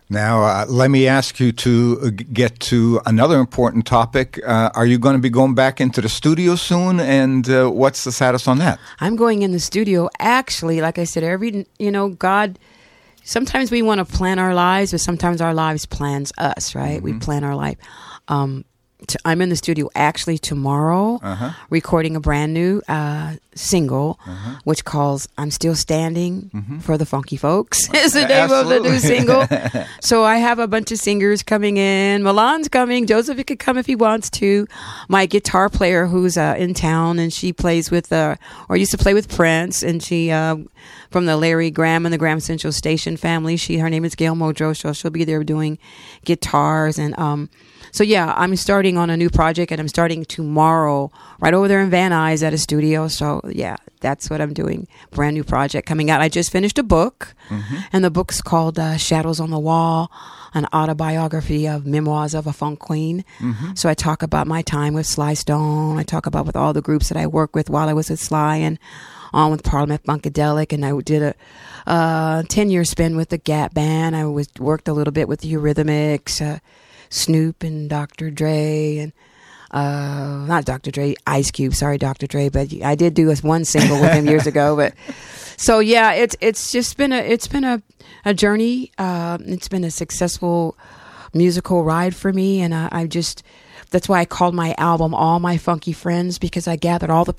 Now, let me ask you to get to another important topic. Are you going to be going back into the studio soon? And what's the status on that? I'm going in the studio. Actually, like I said, God, sometimes we want to plan our lives, but sometimes our lives plans us, right? Mm-hmm. We plan our life. I'm in the studio actually tomorrow, recording a brand new single, which calls "I'm Still Standing for the Funky Folks." Is the name of the new single. So I have a bunch of singers coming in. Milan's coming. Joseph could come if he wants to. My guitar player who's in town, and she plays with, or used to play with Prince, and she from the Larry Graham and the Graham Central Station family. Her name is Gail Modro, so she'll be there doing guitars and. So yeah, I'm starting on a new project, and I'm starting tomorrow right over there in Van Nuys at a studio. So yeah, that's what I'm doing. Brand new project coming out. I just finished a book, and the book's called Shadows on the Wall, an autobiography of memoirs of a funk queen. So I talk about my time with Sly Stone. I talk about with all the groups that I worked with while I was with Sly and on with Parliament Funkadelic, and I did a 10-year spin with the Gap Band. I worked a little bit with the Eurythmics, Snoop and Dr. Dre and not Dr. Dre, Ice Cube. Sorry, Dr. Dre, but I did do one single with him years ago. But so yeah, it's just been a journey. It's been a successful musical ride for me, and that's why I called my album "All My Funky Friends," because I gathered all the